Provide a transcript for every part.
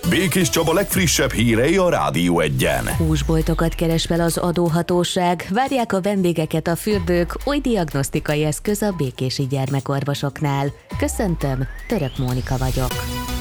Békés Csaba legfrissebb hírei a Rádió Egyen. Húsboltokat keres fel az adóhatóság, várják a vendégeket a fürdők, új diagnosztikai eszköz a békési gyermekorvosoknál. Köszöntöm, Török Mónika vagyok.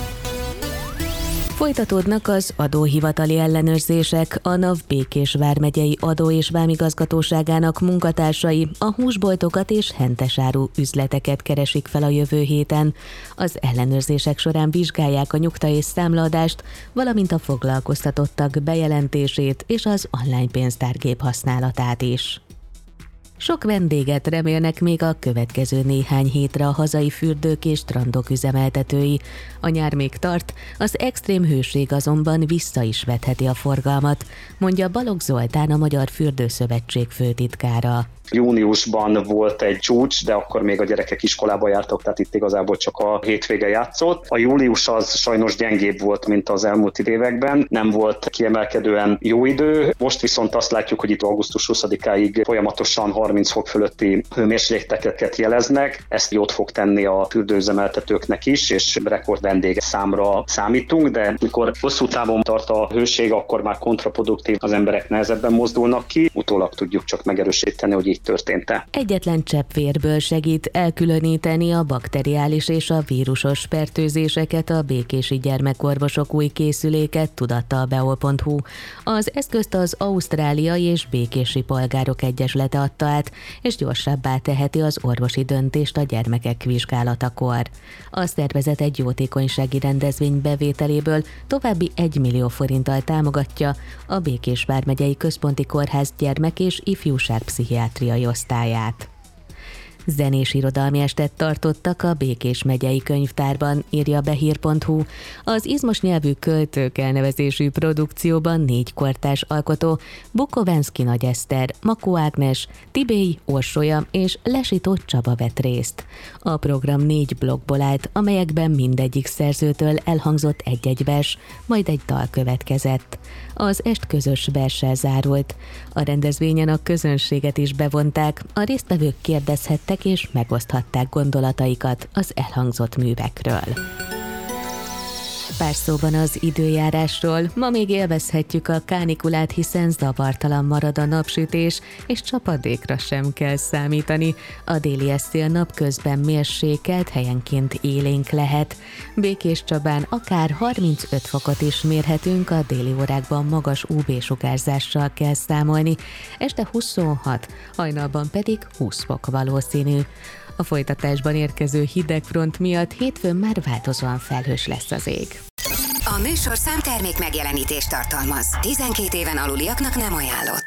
Folytatódnak az adóhivatali ellenőrzések. A NAV Békés vármegyei adó- és vámigazgatóságának munkatársai a húsboltokat és hentesáru üzleteket keresik fel a jövő héten. Az ellenőrzések során vizsgálják a nyugta és számlaadást, valamint a foglalkoztatottak bejelentését és az online pénztárgép használatát is. Sok vendéget remélnek még a következő néhány hétre a hazai fürdők és strandok üzemeltetői. A nyár még tart, az extrém hőség azonban vissza is vetheti a forgalmat, mondja Balogh Zoltán, a Magyar Fürdőszövetség főtitkára. Júniusban volt egy csúcs, de akkor még a gyerekek iskolába jártak, tehát itt igazából csak a hétvége játszott. A július az sajnos gyengébb volt, mint az elmúlt években, nem volt kiemelkedően jó idő. Most viszont azt látjuk, hogy itt augusztus 20-áig folyamatosan 30 fok fölötti hőmérsékleteket jeleznek. Ezt jót fog tenni a fürdőüzemeltetőknek is, és rekord vendég számra számítunk, de mikor hosszú távon tart a hőség, akkor már kontraproduktív, az emberek nehezebben mozdulnak ki. Utólag tudjuk csak megerősíteni, hogy így történt-e. Egyetlen csepp vérből segít elkülöníteni a bakteriális és a vírusos fertőzéseket a békési gyermekorvosok új készüléke, tudatta a beol.hu. Az eszközt az Ausztráliai és Békési Polgárok Egyesülete adta át, és gyorsabbá teheti az orvosi döntést a gyermekek vizsgálatakor. A szervezet egy jótékonysági rendezvény bevételéből további 1 millió forinttal támogatja a Békés vármegyei Központi Kórház gyermek- és ifjúságpszichiátriai osztályát. Zenés irodalmi estet tartottak a Békés megyei könyvtárban, írja a behír.hu. Az izmos nyelvű Költők elnevezésű produkcióban 4 kortárs alkotó, Bukovensky Nagy Eszter, Makó Ágnes, Tibély Orsolya és Lesitó Csaba vett részt. A program 4 blokkból állt, amelyekben mindegyik szerzőtől elhangzott egy-egy vers, majd egy dal következett. Az est közös verssel zárult. A rendezvényen a közönséget is bevonták, a résztvevők kérdezhettek és megoszthatták gondolataikat az elhangzott művekről. Pár szóban az időjárásról. Ma még élvezhetjük a kánikulát, hiszen zavartalan marad a napsütés, és csapadékra sem kell számítani. A déli szél napközben mérsékelt, helyenként élénk lehet. Békés Csabán akár 35 fokot is mérhetünk, a déli órákban magas UV-sugárzással kell számolni. Este 26, hajnalban pedig 20 fok valószínű. A folytatásban érkező hidegfront miatt hétfőn már változóan felhős lesz az ég. A műsorszám termék megjelenítést tartalmaz. 12 éven aluliaknak nem ajánlott.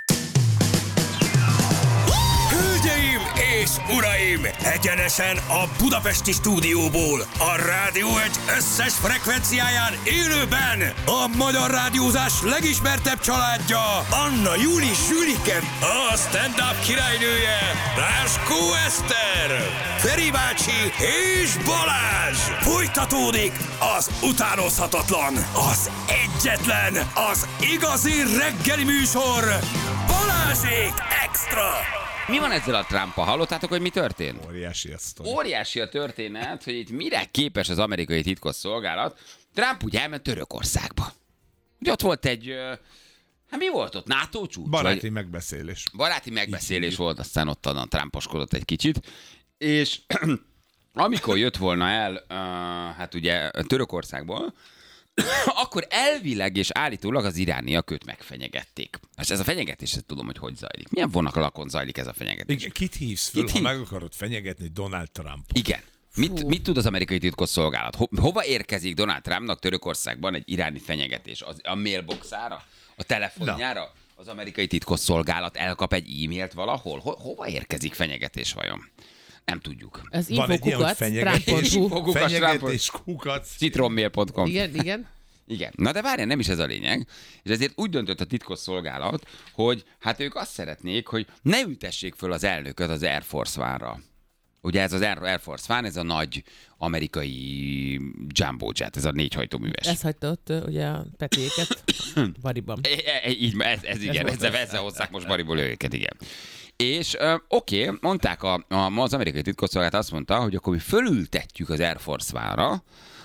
Hölgyeim és uraim! Egyenesen a budapesti stúdióból, a Rádió Egy összes frekvenciáján élőben a magyar rádiózás legismertebb családja, Anna Júli Sülike, a stand-up királynője, Ráskó Eszter, Feri bácsi és Balázs! Folytatódik az utánozhatatlan, az egyetlen, az igazi reggeli műsor, Balázsék Extra! Mi van ezzel a Trump-a? Hallottátok, hogy mi történt? Óriási a történet, hogy itt mire képes az amerikai titkosszolgálat. Trump ugye elment Törökországba. Ugye ott volt egy... Hát mi volt ott? NATO csúcs? Baráti megbeszélés. Baráti megbeszélés volt, aztán ott a Trumposkodott egy kicsit. És amikor jött volna el, hát ugye Törökországból, akkor elvileg és állítólag az irániak őt megfenyegették. És ez a fenyegetés, ezt tudom, hogy zajlik. Milyen vonalakon zajlik ez a fenyegetés? Igen, kit hívsz föl, ha meg akarod fenyegetni Donald Trumpot? Igen. Mit tud az amerikai titkosszolgálat? Hova érkezik Donald Trumpnak Törökországban egy iráni fenyegetés? A mailboxára? A telefonjára? Az amerikai titkosszolgálat elkap egy e-mailt valahol? Hova érkezik fenyegetés vajon? Nem tudjuk. Az infokukat, fenyegetés kukat, citronmail.com. Igen. Igen. Na de várjál, nem is ez a lényeg. És ezért úgy döntött a titkosszolgálat, hogy hát ők azt szeretnék, hogy ne ültessék föl az elnököt az Air Force One-ra. Ugye ez az Air Force One, ez a nagy amerikai jumbo jet, ez a 4 hajtóműves. Ez hagyta ott ugye a Petriéket Bariban. Így, ez igen, ezzel hozzák most Bariból őket, igen. És oké, mondták az amerikai titkosszolgálat azt mondta, hogy akkor mi fölültetjük az Air Force One-ra,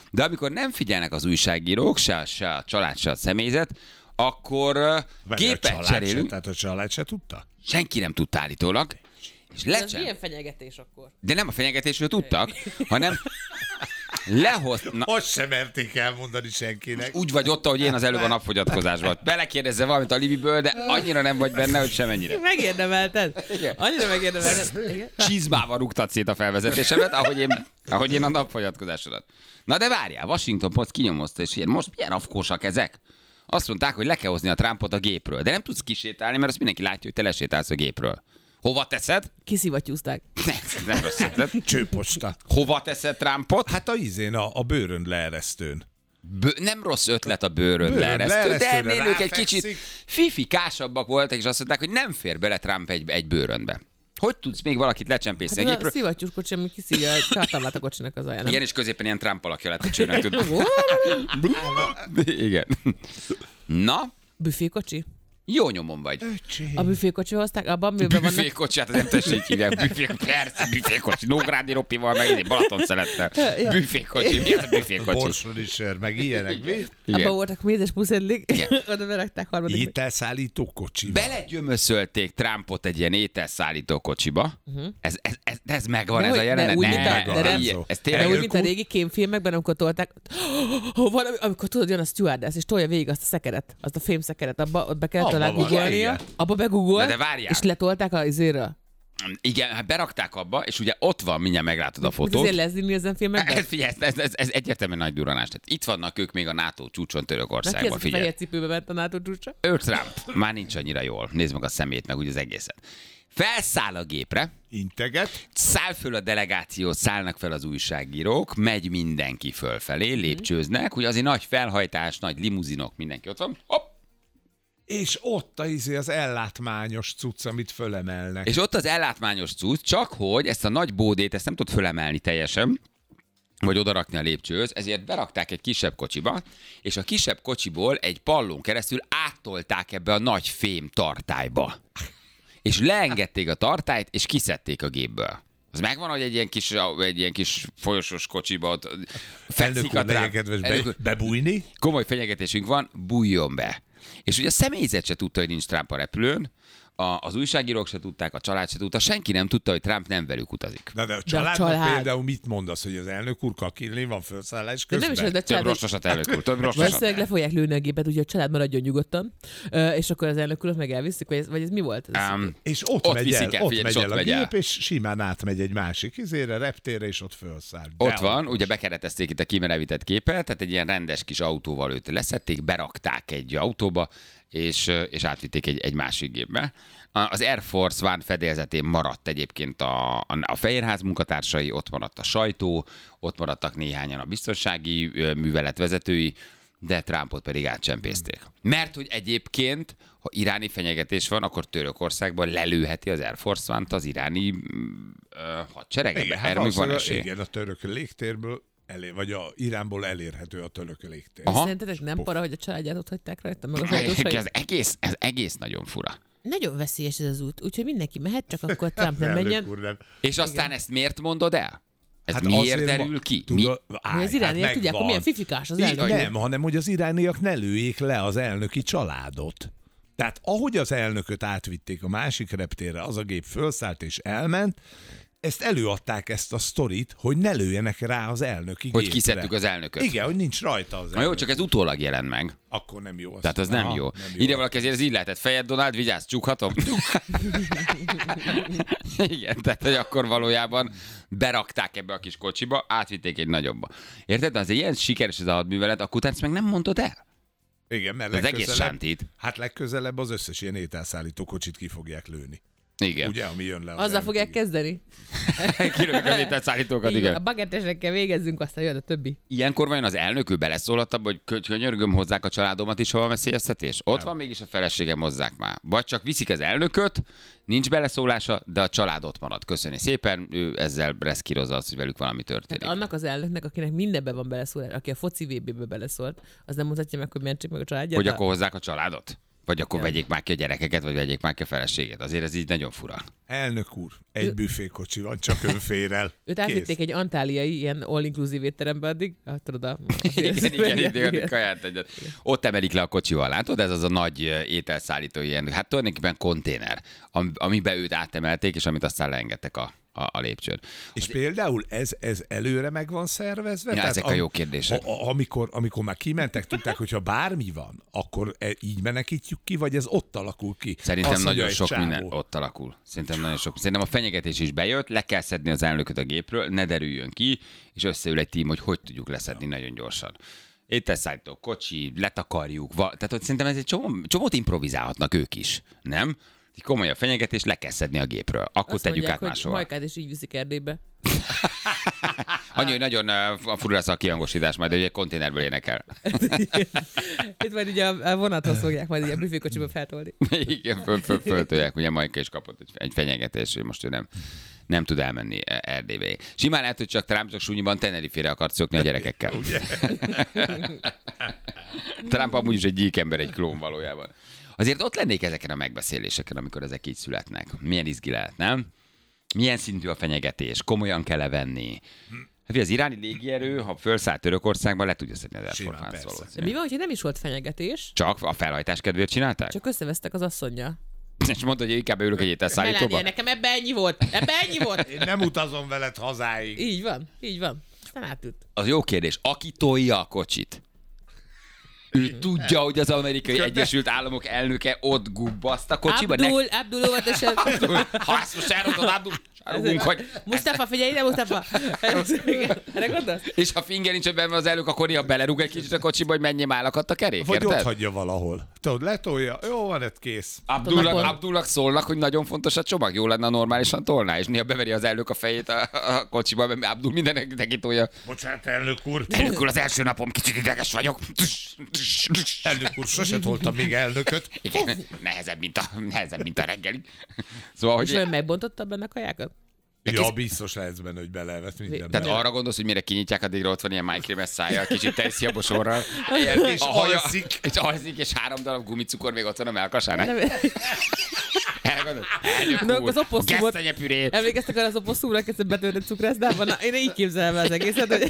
De amikor nem figyelnek az újságírók, se a család, se a személyzet, akkor gépet cserélünk. Tehát a család se tudta? Senki nem tudta állítólag. És Ez milyen fenyegetés akkor? De nem a fenyegetésről tudtak, hanem Most sem merték elmondani senkinek. Úgy vagy ott, ahogy én az előbb a napfogyatkozásban. Belekérdezze valamit a Libiből, de annyira nem vagy benne, hogy semennyire. Megérdemelted. Annyira megérdemelted. Csizmával rúgtad szét a felvezetésemet, ahogy én a napfogyatkozásodat. Na de várjál, Washington Post kinyomozta, és ilyen, most milyen afkósak ezek? Azt mondták, hogy le kell hozni a Trumpot a gépről, de nem tudsz kisétálni, mert azt mindenki látja, hogy te lesétálsz a gépről. Hova teszed? Kiszivattyúzták. Nem rossz ötlet. Csőposta. Hova teszed Trumpot? Hát a bőrön leeresztőn. Nem rossz ötlet a bőrön leeresztő, de ennél ők egy kicsit fifikásabbak voltak, és azt mondták, hogy nem fér bele Trump egy bőrönbe. Hogy tudsz még valakit lecsempészni Hát a gépről? a szivattyús kocsi, ami kiszívja a csártámlát a kocsinak az alján. Igen, és középen ilyen Trump alakja lett a csőnek. Igen. Na? Büfékocsi? Jó nyomon vagy. A büfékocsi hozták, abban miben vannak... Büfékocsi, hát az nem tessék hívják. Persze, büfékocsi. Nógrádi Ropival, meg egy Balaton szelettel. Büfékocsi. Mi az a büfékocsi? Borsodi sör, meg ilyenek. Abban voltak mézes puszedlik, oda berakták harmadik. Ételszállító kocsiba. Belegyömöszölték Trumpot egy ilyen ételszállító kocsiba. Ez megvan, ez a jelenet. Ez tényleg úgy, mint a régi kémfilmekben, amikor tolták, amikor tudod, jön a stewardess, és tolja végig azt a szekeret, azt a fémszekeret, abba be kellett talán googolnia, abba begoogolt, és letolták a izéről. Igen, hát berakták abba, és ugye ott van, mindjárt meglátod a fotót. Ezért lezdilni ezen filmekben? Figyelj, ez egyértelműen nagy duranás. Tehát itt vannak ők még a NATO csúcson Törökországban. Ki fehér cipőbe ment a NATO csúcsra? Trump. Már nincs annyira jól. Nézd meg a szemét, meg úgy az egészet. Felszáll a gépre. Integet. Száll föl a delegáció, szállnak fel az újságírók, megy mindenki fölfelé, lépcsőznek. Ugye azért nagy felhajtás, nagy limuzinok, mindenki ott van. Hopp! És ott az ellátmányos cucc, amit fölemelnek. És ott az ellátmányos cucc, csak hogy ezt a nagy bódét, ezt nem tud fölemelni teljesen, vagy odarakni a lépcsőhöz, ezért berakták egy kisebb kocsiba, és a kisebb kocsiból egy pallón keresztül áttolták ebbe a nagy fém tartályba. És leengedték a tartályt, és kiszedték a gépből. Az megvan, hogy egy ilyen kis folyosós kocsiba ott fekszik a Trump. Bebújni? Komoly fenyegetésünk van, bújjon be. És ugye a személyzet se tudta, hogy nincs Trump a repülőn, az újságírók se tudták, a család se tudta, senki nem tudta, hogy Trump nem velük utazik. Na de a családnak például mit mondasz, hogy az elnök úr kakilni van felszállás közben? Nem is ez, több rosszosat, elnök úr, több rosszosat. Valószínűleg le fogják lőni a gépet, úgyhogy a család maradjon nyugodtan, és akkor az elnök urat meg elviszik, vagy ez mi volt? És ott megy el a gép, és simán átmegy egy másik reptérre, és ott felszáll. Ott van, ugye bekeretezték itt a kimerevített képet, tehát egy ilyen rendes kis autóval őt leszették, berakták egy autóba, és átvitték egy másik gépbe. Az Air Force One fedélzetén maradt egyébként a Fehérház munkatársai, ott maradt a sajtó, ott maradtak néhányan a biztonsági művelet vezetői, de Trumpot pedig átcsempészték. Mert hogy egyébként, ha iráni fenyegetés van, akkor Törökországban lelőheti az Air Force One-t az iráni hadseregbe. Erre még van esély. Igen, a török légtérből vagy a Iránból elérhető a török légtér. Szerintetek nem para, hogy a családját ott hagyták rajta, meg az autósait? Ez egész nagyon fura. Nagyon veszélyes ez az út, úgyhogy mindenki mehet, csak akkor Trump nem menjen. És aztán ezt miért mondod el? Ez miért derül ki? Hogy az irániak tudják, hogy milyen fifikás az elnök. Nem, hanem hogy az irániak ne lőjék le az elnöki családot. Tehát ahogy az elnököt átvitték a másik reptérre, az a gép fölszállt és elment, ezt előadták ezt a sztorit, hogy ne lőjenek rá az elnöki gépre. Hogy kiszedtük az elnököt. Igen, hogy nincs rajta az elnök. Na jó, csak ez utólag jelent meg. Akkor nem jó. Tehát az nem jó. Ide valaki ezért ez így lehetett. Fejed, Donald, vigyázz, csukhatom. Igen, tehát hogy akkor valójában berakták ebbe a kis kocsiba, átvitték egy nagyobba. Érted? Az egy ilyen sikeres ez a hadművelet, akkor ezt meg nem mondod el? Igen, mert az egész sántít. Hát legközelebb az összes ilyen ételszállító kocsit ki fogják lőni. Igen. Ugye, ami jön le azzal fogják kezdeni? Kilövik az ételszállítókat, igen. A bagettesekkel végezzünk, aztán jön a többi. Ilyenkor vajon az elnök ő beleszólhat abba, hogy könyörgöm, hozzák a családomat is, hova veszélyeztetés? Ott van mégis a feleségem, hozzák már. Vagy csak viszik az elnököt, nincs beleszólása, de a család ott marad. Köszöni szépen, ő ezzel reszkírozza azt, hogy velük valami történik. Hát annak az elnöknek, akinek mindenben van beleszólás, aki a foci VB-be beleszólt, az nem mutatja meg, hogy mentsék meg a családját? Hogy akkor hozzák a családot? Vagy akkor vegyék már ki a gyerekeket, vagy vegyék már ki a feleséget. Azért ez így nagyon fura. Elnök úr, egy büfékocsi van, csak ön fér el. Őt átvitték egy antáliai, ilyen all-inclusive étterembe addig. Tudod, igen, kaját egyet. Ott emelik le a kocsival, látod? Ez az a nagy ételszállító ilyen, hát tulajdonképpen konténer, amiben őt átemelték, és amit aztán leengedtek a lépcsőn. És például ez előre meg van szervezve? Ja, ezek a jó kérdések. Amikor már kimentek, tudták, hogyha bármi van, akkor így menekítjük ki, vagy ez ott alakul ki? Szerintem nagyon sok minden ott alakul. Szerintem a fenyegetés is bejött, le kell szedni az elnököt a gépről, ne derüljön ki, és összeül egy tím, hogy tudjuk leszedni nagyon gyorsan. Ételszállító, kocsi, letakarjuk, tehát hogy szerintem ez egy csomót improvizálhatnak ők is, nem? Egy komolyabb fenyegetés, le kell szedni a gépről. Akkor azt tegyük át máshol. Majkát is így viszik Erdélybe. Annyi, hogy nagyon fura lesz a kihangosítás, majd egy konténerből énekel. Itt majd ugye a vonathoz fogják majd a büfékocsiba feltolni. Igen, föltolják, ugye Majka is kapott egy fenyegetés, hogy most ő nem tud elmenni Erdélybe. Simán lehet, hogy csak Trump csak súnyiban Tenerife-re akart szökni a gyerekekkel. Trump amúgy is egy gyíkember, egy klón valójában. Azért ott lennék ezeken a megbeszéléseken, amikor ezek így születnek. Milyen izgi lehet, nem? Milyen szintű a fenyegetés? Komolyan kell venni? Hát az iráni légierő, ha felszállt Törökországba, le tudja szedni az Air Force One-t. Mi van, hogyha nem is volt fenyegetés? Csak a felhajtás kedvéért csinálták? Csak összevesztek az asszonnyal. És mondta, hogy inkább ülök egy ételszállítóba? Nekem ebben ennyi volt. Én nem utazom veled hazáig. Így van. Aztán átült. Az jó kérdés. Aki tolja a kocsit, ő tudja, hogy az Amerikai Egyesült Államok elnöke ott gubbaszt a kocsiba? Abdul, óvatosan. Ha ezt most elrotod, Abdul, sárogunk, hogy... Mustafa, figyelj ide, Mustafa! Erre gondolsz? És ha finger nincs benne az elnök, akkor néha belerúg egy kicsit a kocsiba, hogy menjél már akadt a kerék, vagy érted? Ott hagyja valahol. Tudod, letolja, jó van, ez kész. Abdulnak szólnak, hogy nagyon fontos a csomag, jó lenne normálisan tolná, és néha beveri az elnök a fejét a kocsiba, mert Abdul mindenek neki tolja. Bocsánat, elnök úr. Elnök úr, az első napom, kicsit ideges vagyok. Elnök úr, sose toltam még elnököt. Igen, nehezebb, mint a reggeli. Szóval, és olyan megbontotta benne a kajákat? Ja, biztos lehetsz benne, hogy belevet minden. Tehát arra gondolsz, hogy mire kinyitják, addigra ott van ilyen májkrémes szájjal, kicsit tejszi a bosorral. És alszik. És alszik, és 3 darab gumicukor még ott van a melkasán. Az oposszumot. Emlékeztek arra az oposszumra, kezdett betöltött cukrászdában? Én így képzelem el az egészet,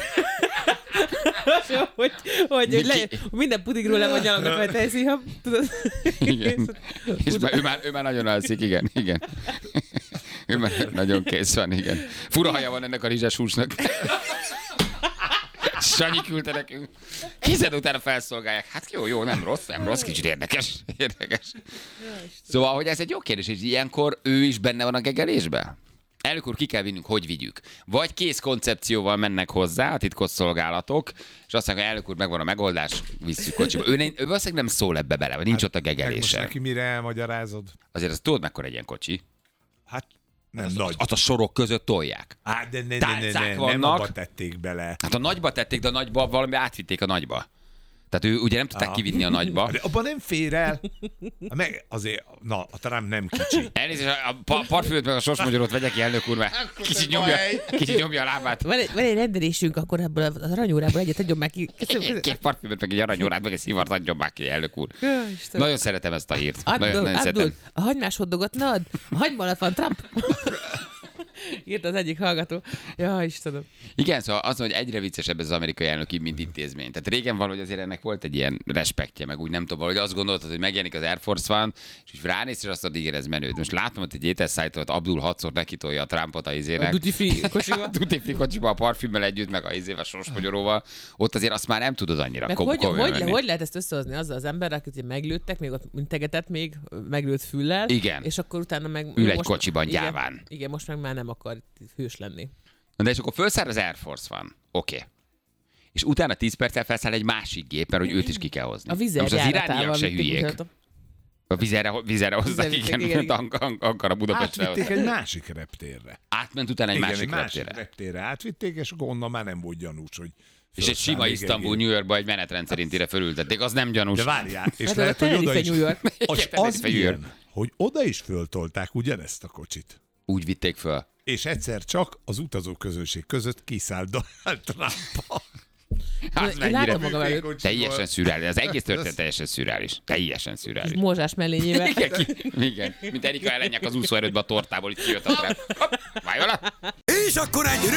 hogy minden pudigról le van nyalognak, vagy tejszíhab. Igen. És ő már nagyon alszik, igen. Ő már nagyon kész van, igen. Fura haja van ennek a rizses húsnak. Sanyi küldte nekünk. Kized utána felszolgálják. Hát jó, nem rossz, kicsit érdekes. Szóval, hogy ez egy jó kérdés, és ilyenkor ő is benne van a gegelésben? Elnök úr, ki kell vinnünk, hogy vigyük? Vagy kész koncepcióval mennek hozzá a titkosszolgálatok, és azt mondják, hogy elnök úr, megvan a megoldás, visszük kocsiba. Ő valószínűleg nem szól ebbe bele, vagy nincs ott a gegelése. Most neki mire elmagyarázod? Azért azt tudod, mekkora egy ilyen kocsi? Hát nem nagy. Azt a sorok között tolják. De nem abba tették bele. Hát a nagyba tették, de a nagyba valami átvitték a nagyba. Tehát ő ugye nem tudták kivinni a nagyba. De abban nem fér el. Meg azért, a Trump nem kicsi. Elnézést, a parfümöt meg a sorsmagyarót vegye ki, elnök úr, mert kicsit nyomja a lábát. Van egy rendelésünk, akkor ebből az aranyórából egyet adjon már ki. Két parfümöt, meg egy aranyórát, meg egy szivart adjon már ki, elnök úr. Nagyon szeretem ezt a hírt. Abdul, a hagymás hoddogot ne add. A hagyma alatt van Trump. Írt az egyik hallgató. Ja, Istenem. Igen, szóval az, hogy egyre viccesebb ez az amerikai elnöki, mint intézmény. Tehát régen valahogy azért ennek volt egy ilyen respektje, meg úgy nem tudom, valahogy azt gondoltad, hogy megjelenik az Air Force One, és úgy ránéz, és azt mondod, igen, ez menő. Most látom, hogy egy ételszállítót Abdul 6-szor nekitolja a Trumpot a izének. A duty-free kocsiba. A duty-free kocsiba, a parfümmel együtt, meg a izével sorsmagyaróval. Ott azért azt már nem tudod annyira. Hogy lehet ezt összehozni azzal az emberrel, akit meglőttek, még ott integetett még, meglőtt füllel. Igen. És akkor utána meg... Ül egy kocsiban gyáván. Igen, most meg már nem akar hős lenni. De és akkor felszáll az Air Force One. Oké. És utána 10 perccel felszáll egy másik gép, mert hogy őt is ki kell hozni. A Vizer az irániak se hülyék. A Vizerre hozzák, igen, Ankara Budapestre. Átvitték egy másik reptérre. Átment utána egy másik reptérre. Átvitték, és akkor onnan már nem volt gyanús, hogy... És egy sima Isztambul, New Yorkba egy menetrend szerintire fölültették, az nem gyanús. De várjál, és lehet, hogy oda is... Az ilyen, hogy oda is föltolták ugyanezt a kocsit. Úgy vitték föl. És egyszer csak az utazóközönség között kiszállt Donald Trump. Én látom magam előtt. Teljesen szürreális. Az egész történet teljesen szürreális. Teljesen szürreális. És mózsás mellényével. Igen. Mint Erika Ellenyak az úszóerődbe a tortából, így kijött a trend. Válj vele! És akkor egy